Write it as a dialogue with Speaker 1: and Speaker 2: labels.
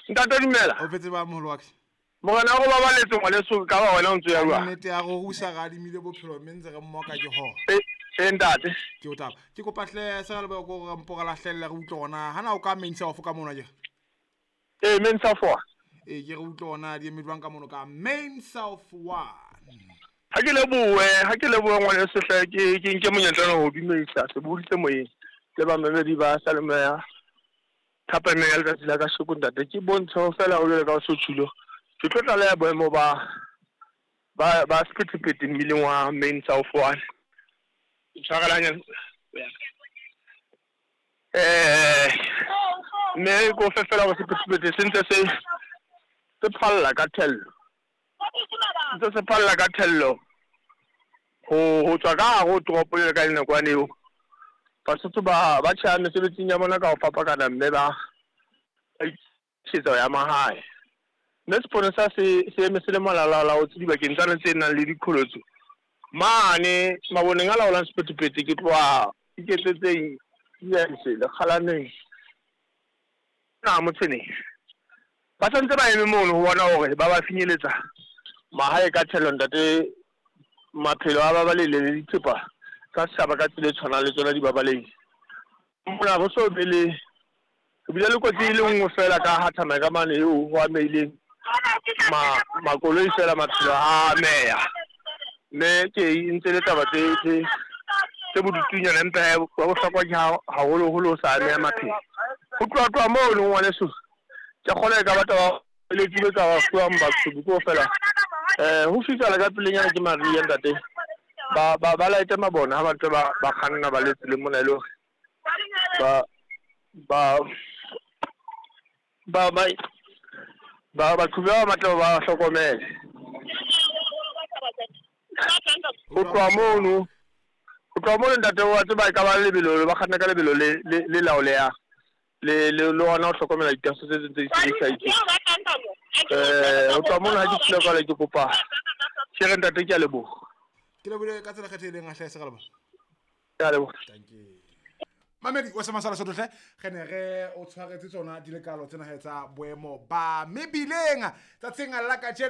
Speaker 1: Ntate dumela.
Speaker 2: O fetse ba moholo wa ka.
Speaker 1: Mogana go babaletse ngwaleso ka ba wena o ntse ya bua.
Speaker 2: Nnete ya go rusa ga dimile bophelo mme ntse re mmoka ke ho.
Speaker 1: Ntate.
Speaker 2: Ke o taba. Ke go pahle se ga le ba go ga mpoga la hlella re utlwa ona. Hana o ka main self ka mona je.
Speaker 1: Mensa for.
Speaker 2: Ke re utlwa ona di medwang ka mono ka main self 1.
Speaker 1: Ha ke leboe ngwaleso hle ke nke monyetlana ho dumedisa se buitse moyeng. Le ba memedi ba Salmeya. Thapane ya letsatsi la ka shoko ntate ke bontsho fela o le ka o sothulo. Ke tlotla le ya boemo ba sepetipeti mmileng wa main south 1. Tshwarelanya me go fefela go sepetipeti sentse se phalla ka thello. Se phalla ka thello. Ho tswa ka go tropo le ka ina kwa neo. Basotho ba tjha mesebetsing ya bona ka ho fapakana mme ba tshitso ya mahae. Nesponsa se emesele malala o tsi dibakeng tsa tse nang le dikolotso. Mane maboneng a laolang sepetipeti ke tloa iketsetseng ya se le khalaneng. Na motsene. Ba santse ba eme mono ho bona hore ba ba finyeletsa mahae ka thello ntate maphelo a ba balele le dithepa ka saba ka tsile tshwana le tsona di babaleng. Mona go so bele bile le kotsi le nngwe fela ka hathama ka mane eo ho ameileng makoloi fela maphelo a meya me ke ntse le taba tse bodutunyana empa wa bohlokwa ke haholo sa meya maphelo ho tloa moo le ngwane so ke kgona ka batla le tsile ka wa fuwa mbatho go fela ho fitla ka pelenyana ke Maria ntate ba laite mabona ha batho ba kganna ba le tsile mona ile ba tshubela matlo ba hlokomele o tloa mono ntate wa tseba ka ba lebelo ba kganna ka lebelo le laoleya le lona o hlokomela ditaso tse sa itse o tloa mono ha ke tsile ka le ke kopa ke ntate ke a leboga
Speaker 2: Ke le bule ka tsela kgetheleng a hlahisa galeba.
Speaker 1: Ke a leboga.
Speaker 2: Thank you. Mamedi wa sama sala sotle gene re o tshwaretse tsona di lekalo tsena ga etsa boemo ba mebileng tsa tsenga la ka